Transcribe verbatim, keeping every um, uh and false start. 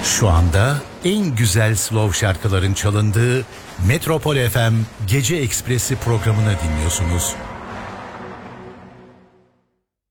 Şu anda en güzel slow şarkıların çalındığı Metropol F M Gece Ekspresi programını dinliyorsunuz.